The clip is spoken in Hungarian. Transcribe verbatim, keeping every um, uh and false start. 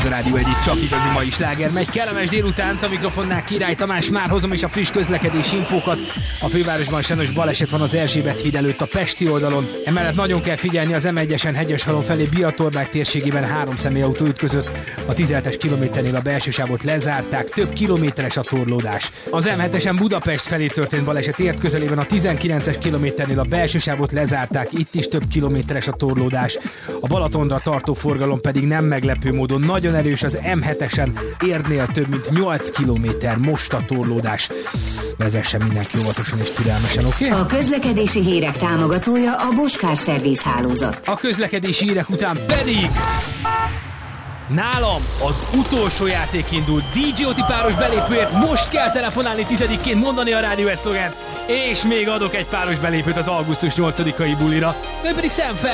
A Rádió egyik csak igazi mai sláger megy. Kellemes délutánt, a mikrofonnál Király Tamás, már hozom is a friss közlekedési infókat. A fővárosban sajnos baleset van az Erzsébet híd előtt a pesti oldalon. Emellett nagyon kell figyelni az em egyesen Hegyeshalom felé Biatorbák térségében három személyautó ütközött. A tizenhetes kilométernél a belső sávot lezárták, több kilométeres a torlódás. Az em hetesen Budapest felé történt baleset ért közelében a tizenkilences kilométernél a belső sávot lezárták, itt is több kilométeres a torlódás. A Balatonra tartó forgalom pedig nem meglepő módon nagyon erős, az em hetesen Érdnél több mint nyolc kilométer most a torlódás. Vezessen mindenki óvatosan és türelmesen, oké? Okay? A közlekedési hírek támogatója a Boskár Szerviz hálózat. A közlekedési hírek után pedig nálam az utolsó játék indult. dé jé Oti páros belépőért most kell telefonálni tizedikként, mondani a rádió szlogent, és még adok egy páros belépőt az augusztus nyolcadikai bulira, mert pedig Sam